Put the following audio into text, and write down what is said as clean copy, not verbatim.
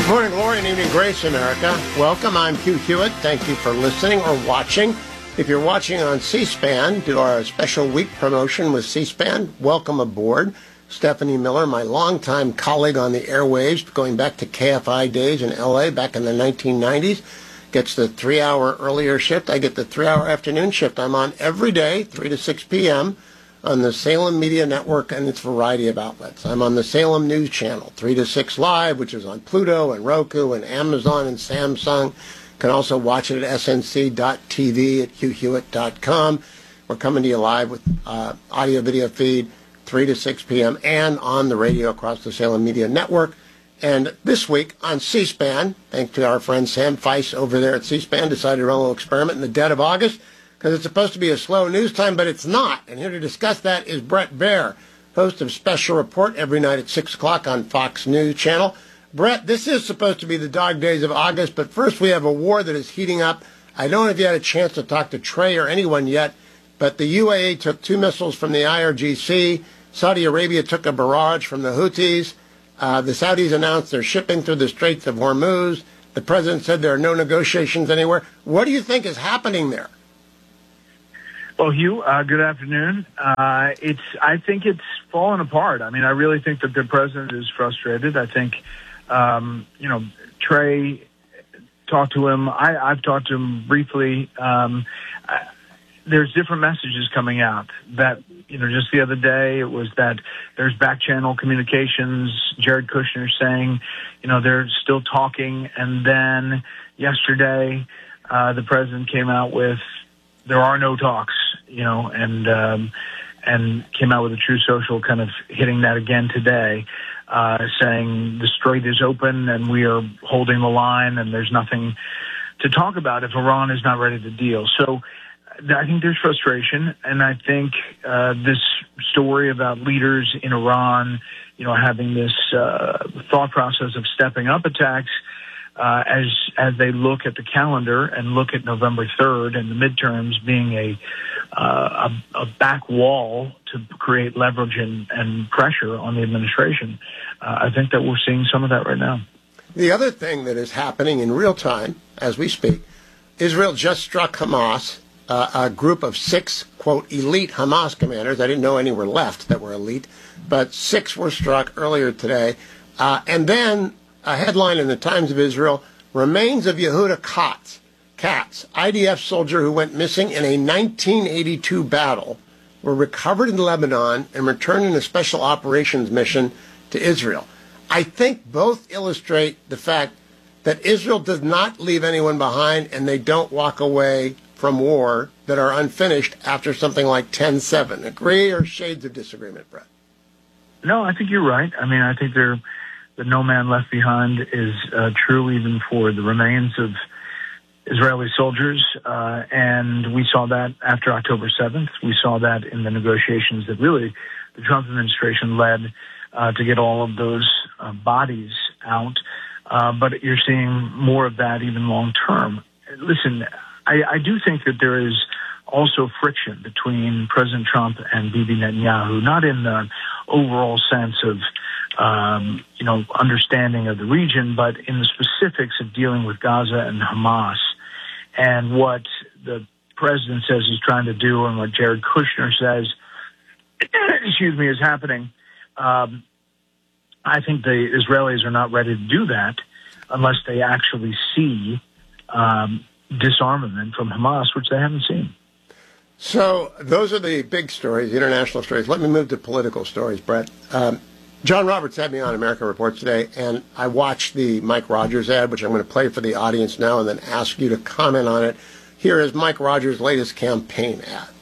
Morning glory and evening grace, America. Welcome, I'm Hugh Hewitt. Thank you for listening or watching. If you're watching on C-SPAN, do our special week promotion with C-SPAN, welcome aboard. Stephanie Miller, my longtime colleague on the airwaves, going back to KFI days in L.A. back in the 1990s, gets the 3-hour earlier shift. I get the 3-hour afternoon shift. I'm on every day, 3 to 6 p.m., on the Salem Media Network and its variety of outlets. I'm on the Salem News Channel, 3 to 6 Live, which is on Pluto and Roku and Amazon and Samsung. You can also watch it at snc.tv at hughhewitt.com. We're coming to you live with audio-video feed, 3 to 6 p.m., and on the radio across the Salem Media Network. And this week on C-SPAN, thanks to our friend Sam Feiss over there at C-SPAN, decided to run a little experiment in the dead of August, because it's supposed to be a slow news time, but it's not. And here to discuss that is Bret Baier, host of Special Report every night at 6 o'clock on Fox News Channel. Bret, this is supposed to be the dog days of August, but first we have a war that is heating up. I don't know if you had a chance to talk to Trey or anyone yet, but the UAE took 2 missiles from the IRGC. Saudi Arabia took a barrage from the Houthis. The Saudis announced they're shipping through the Straits of Hormuz. The president said there are no negotiations anywhere. What do you think is happening there? Well, Hugh, good afternoon. I think it's fallen apart. I mean, I really think that the president is frustrated. I think, Trey talked to him. I've talked to him briefly. There's different messages coming out that, just the other day it was that there's back channel communications, Jared Kushner saying, they're still talking. And then yesterday, the president came out with, there are no talks, and came out with a True Social kind of hitting that again today, saying the strait is open and we are holding the line and there's nothing to talk about if Iran is not ready to deal. So I think there's frustration, and I think this story about leaders in Iran, having this thought process of stepping up attacks, as they look at the calendar and look at November 3rd and the midterms being a back wall to create leverage and pressure on the administration, I think that we're seeing some of that right now. The other thing that is happening in real time as we speak, Israel just struck Hamas, a group of 6, quote, elite Hamas commanders. I didn't know any were left that were elite, but 6 were struck earlier today. And then a headline in the Times of Israel, remains of Yehuda Katz, IDF soldier who went missing in a 1982 battle, were recovered in Lebanon and returned in a special operations mission to Israel. I think both illustrate the fact that Israel does not leave anyone behind and they don't walk away from war that are unfinished after something like 10-7. Agree or shades of disagreement, Bret? No, I think you're right. I mean, I think the no man left behind is true even for the remains of Israeli soldiers. And we saw that after October 7th. We saw that in the negotiations that really the Trump administration led to get all of those bodies out. But you're seeing more of that even long term. Listen, I do think that there is also friction between President Trump and Bibi Netanyahu, not in the overall sense of, understanding of the region, but in the specifics of dealing with Gaza and Hamas and what the president says he's trying to do and what Jared Kushner says, is happening. I think the Israelis are not ready to do that unless they actually see disarmament from Hamas, which they haven't seen. So those are the big stories, the international stories. Let me move to political stories, Bret. John Roberts had me on America Reports today, and I watched the Mike Rogers ad, which I'm going to play for the audience now and then ask you to comment on it. Here is Mike Rogers' latest campaign ad.